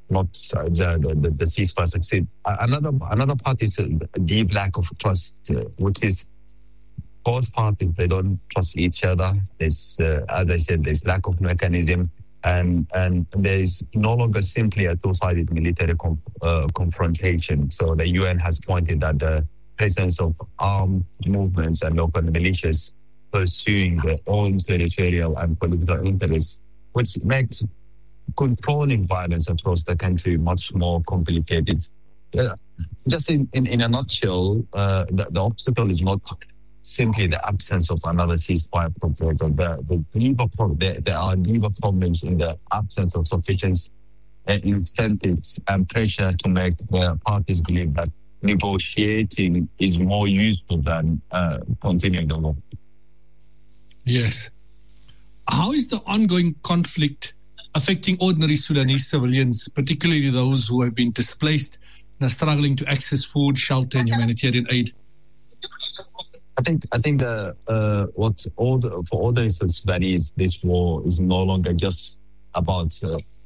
not the ceasefire succeed. Another part is a deep lack of trust, which is both parties, they don't trust each other. There's, as I said, there's lack of mechanism, and there is no longer simply a two-sided military confrontation. So the UN has pointed that the presence of armed movements and local militias pursuing their own territorial and political interests, which makes controlling violence across the country much more complicated. Just in a nutshell, the obstacle is not simply the absence of another ceasefire proposal. There are deeper problems in the absence of sufficient incentives and pressure to make the parties believe that negotiating is more useful than continuing the war. Yes. How is the ongoing conflict affecting ordinary Sudanese civilians, particularly those who have been displaced and are struggling to access food, shelter, and humanitarian aid? I think for ordinary Sudanese, this war is no longer just about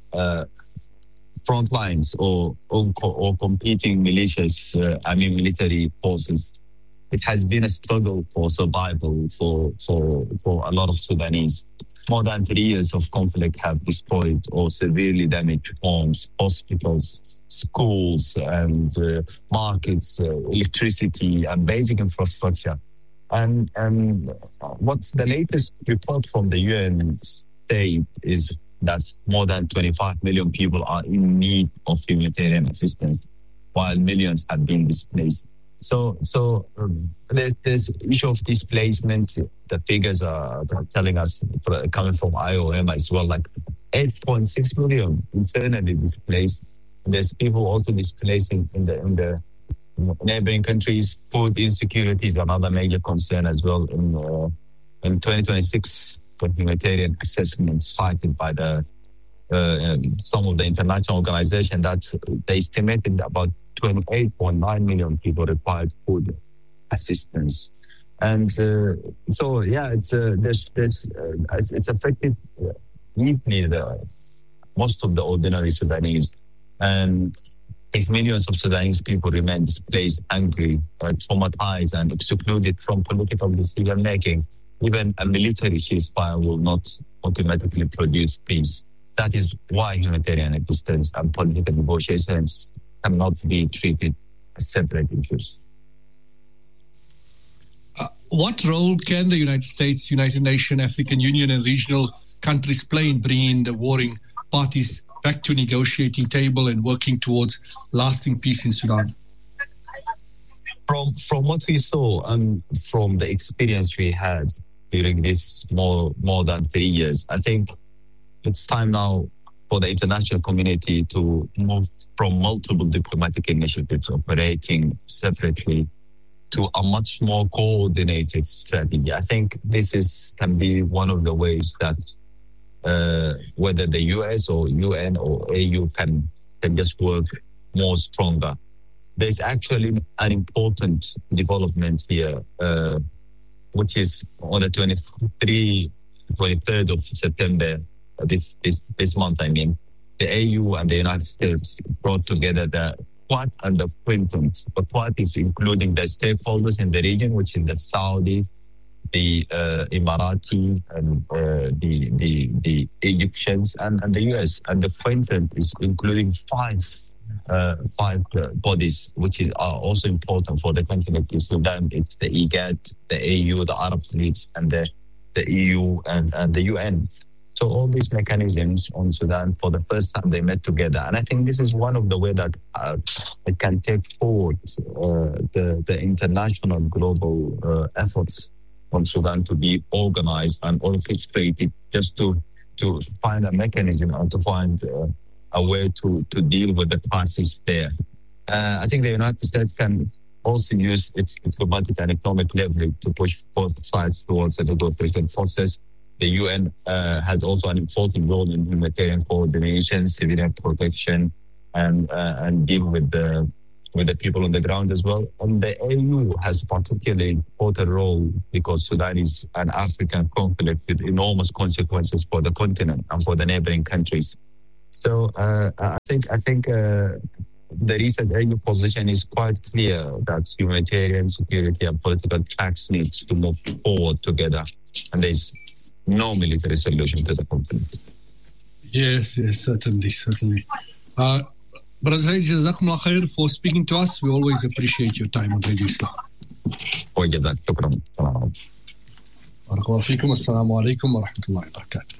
front lines or competing militias, military forces. It has been a struggle for survival for a lot of Sudanese. More than 3 years of conflict have destroyed or severely damaged homes, hospitals, schools, and markets, electricity, and basic infrastructure. And what's the latest report from the UN state is that more than 25 million people are in need of humanitarian assistance, while millions have been displaced. So there's issue of displacement. The figures are telling us, coming from IOM as well, like 8.6 million internally displaced. There's people also displacing in the neighboring countries. Food insecurity is another major concern as well. In 2026, the humanitarian assessment cited by some of the international organizations, that they estimated about 28.9 million people required food assistance, and it's affected deeply most of the ordinary Sudanese. And if millions of Sudanese people remain displaced, angry, traumatized, and excluded from political decision making, even a military ceasefire will not automatically produce peace. That is why humanitarian assistance and political negotiations cannot be treated as separate issues. What role can the United States, United Nations, African Union, and regional countries play in bringing the warring parties back to negotiating table and working towards lasting peace in Sudan? From what we saw and from the experience we had during this more than 3 years, I think it's time now for the international community to move from multiple diplomatic initiatives operating separately to a much more coordinated strategy. I think this can be one of the ways that whether the US or UN or AU can just work more stronger. There's actually an important development here, which is on the 23rd of September, this month, the AU and the United States brought together the Quad and the Quintums. The Quad is including the stakeholders in the region, which is the Saudi, the Emirati, and the Egyptians and the US. And the Quintum is including five bodies, which are also important for the continent of Sudan. It's the IGAD, the AU, the Arab Leagues, and the EU and the UN. So all these mechanisms on Sudan, for the first time, they met together. And I think this is one of the ways that it can take forward the international global efforts on Sudan to be organized and orchestrated, just to find a mechanism and to find a way to deal with the crisis there. I think the United States can also use its diplomatic and economic leverage to push both sides towards a negotiation process. The UN has also an important role in humanitarian coordination, civilian protection, and deal with the people on the ground as well. And the AU has particularly important role because Sudan is an African conflict with enormous consequences for the continent and for the neighboring countries. So I think the recent EU position is quite clear that humanitarian, security, and political tracks need to move forward together, and there's no military solution to the conflict. Yes, certainly. Brother Said, Jazakumullah khair for speaking to us. We always appreciate your time on Radio Islam. Shukran. Barakallahu feekum. Assalamu alaikum wa rahmatullahi wa barakatuh.